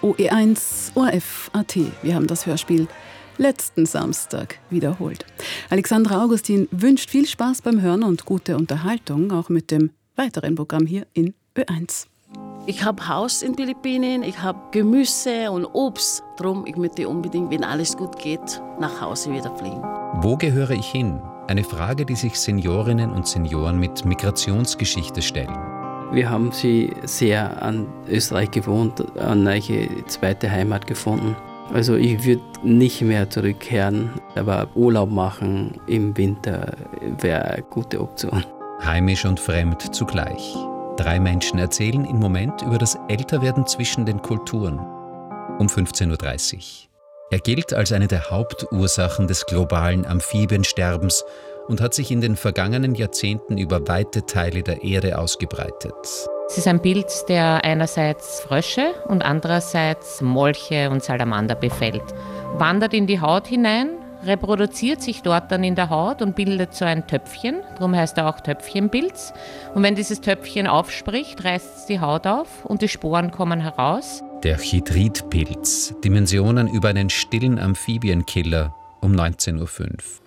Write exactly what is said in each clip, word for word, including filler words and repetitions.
O E eins O R F Punkt A T. Wir haben das Hörspiel letzten Samstag wiederholt. Alexandra Augustin wünscht viel Spaß beim Hören und gute Unterhaltung, auch mit dem weiteren Programm hier in Ö eins. Ich habe Haus in den Philippinen, ich habe Gemüse und Obst. Darum, ich möchte unbedingt, wenn alles gut geht, nach Hause wieder fliegen. Wo gehöre ich hin? Eine Frage, die sich Seniorinnen und Senioren mit Migrationsgeschichte stellen. Wir haben sie sehr an Österreich gewohnt, eine neue zweite Heimat gefunden. Also ich würde nicht mehr zurückkehren, aber Urlaub machen im Winter wäre eine gute Option. Heimisch und fremd zugleich. Drei Menschen erzählen im Moment über das Älterwerden zwischen den Kulturen. Um fünfzehn Uhr dreißig. Er gilt als eine der Hauptursachen des globalen Amphibiensterbens und hat sich in den vergangenen Jahrzehnten über weite Teile der Erde ausgebreitet. Es ist ein Bild, der einerseits Frösche und andererseits Molche und Salamander befällt. Wandert in die Haut hinein, reproduziert sich dort dann in der Haut und bildet so ein Töpfchen. Darum heißt er auch Töpfchenpilz. Und wenn dieses Töpfchen aufspricht, reißt es die Haut auf und die Sporen kommen heraus. Der Chytridpilz. Dimensionen über einen stillen Amphibienkiller um neunzehn Uhr fünf.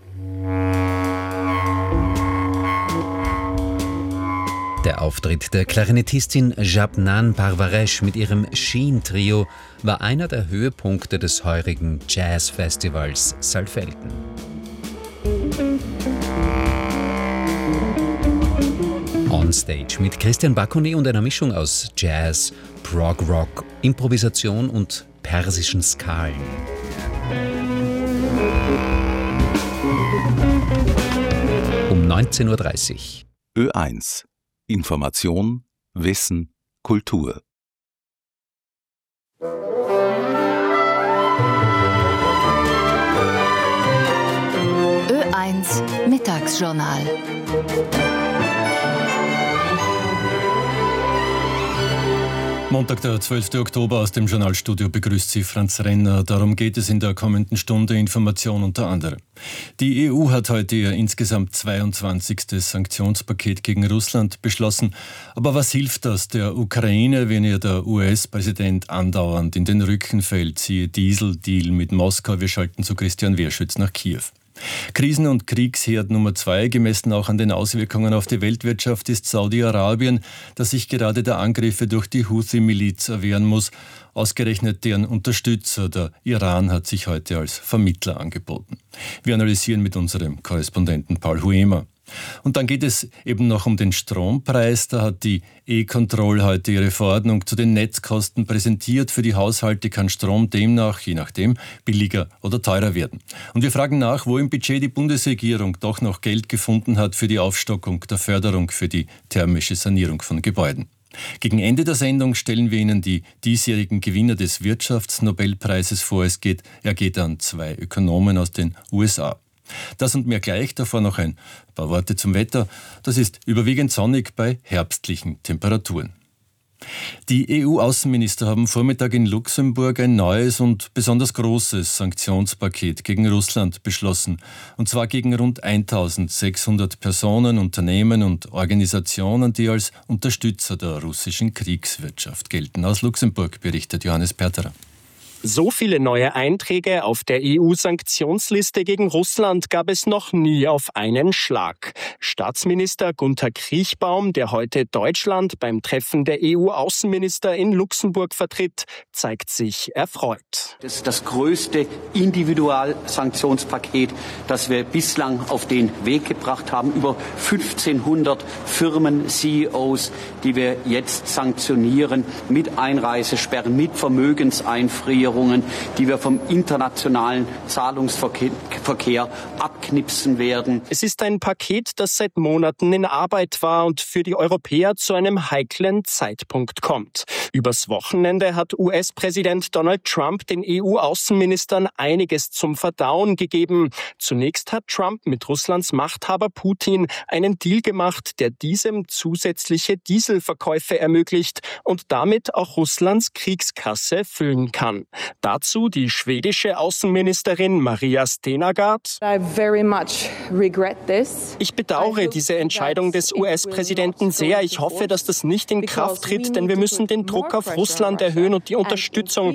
Der Auftritt der Klarinettistin Jabnan Parvaresh mit ihrem Sheen-Trio war einer der Höhepunkte des heurigen Jazzfestivals Saalfelden. Onstage mit Christian Bakone und einer Mischung aus Jazz, Prog-Rock, Improvisation und persischen Skalen. Um neunzehn Uhr dreißig. Ö eins. Information, Wissen, Kultur. Ö eins Mittagsjournal. Montag, der zwölfte Oktober, aus dem Journalstudio begrüßt Sie Franz Renner. Darum geht es in der kommenden Stunde. Information unter anderem. Die E U hat heute ihr insgesamt zweiundzwanzigstes Sanktionspaket gegen Russland beschlossen. Aber was hilft das der Ukraine, wenn ihr der U S-Präsident andauernd in den Rücken fällt? Siehe Dieseldeal mit Moskau. Wir schalten zu Christian Wehrschütz nach Kiew. Krisen- und Kriegsherd Nummer zwei, gemessen auch an den Auswirkungen auf die Weltwirtschaft, ist Saudi-Arabien, das sich gerade der Angriffe durch die Houthi-Miliz erwehren muss. Ausgerechnet deren Unterstützer, der Iran, hat sich heute als Vermittler angeboten. Wir analysieren mit unserem Korrespondenten Paul Huemer. Und dann geht es eben noch um den Strompreis. Da hat die E-Control heute ihre Verordnung zu den Netzkosten präsentiert. Für die Haushalte kann Strom demnach, je nachdem, billiger oder teurer werden. Und wir fragen nach, wo im Budget die Bundesregierung doch noch Geld gefunden hat für die Aufstockung der Förderung für die thermische Sanierung von Gebäuden. Gegen Ende der Sendung stellen wir Ihnen die diesjährigen Gewinner des Wirtschaftsnobelpreises vor. Es geht, er geht an zwei Ökonomen aus den U S A. Das und mehr gleich, davor noch ein paar Worte zum Wetter. Das ist überwiegend sonnig bei herbstlichen Temperaturen. Die E U-Außenminister haben Vormittag in Luxemburg ein neues und besonders großes Sanktionspaket gegen Russland beschlossen. Und zwar gegen rund eintausendsechshundert Personen, Unternehmen und Organisationen, die als Unterstützer der russischen Kriegswirtschaft gelten. Aus Luxemburg berichtet Johannes Perterer. So viele neue Einträge auf der E U-Sanktionsliste gegen Russland gab es noch nie auf einen Schlag. Staatsminister Gunther Kriechbaum, der heute Deutschland beim Treffen der E U-Außenminister in Luxemburg vertritt, zeigt sich erfreut. Das ist das größte Individualsanktionspaket, das wir bislang auf den Weg gebracht haben. Über fünfzehnhundert Firmen-C E Os, die wir jetzt sanktionieren mit Einreisesperren, mit Vermögenseinfrierungen, die wir vom internationalen Zahlungsverkehr abknipsen werden. Es ist ein Paket, das seit Monaten in Arbeit war und für die Europäer zu einem heiklen Zeitpunkt kommt. Übers Wochenende hat U S-Präsident Donald Trump den E U-Außenministern einiges zum Verdauen gegeben. Zunächst hat Trump mit Russlands Machthaber Putin einen Deal gemacht, der diesem zusätzliche Dieselverkäufe ermöglicht und damit auch Russlands Kriegskasse füllen kann. Dazu die schwedische Außenministerin Maria Stenagard. Ich bedauere diese Entscheidung des U S-Präsidenten sehr. Ich hoffe, dass das nicht in Kraft tritt, denn wir müssen den Druck auf Russland erhöhen und die Unterstützung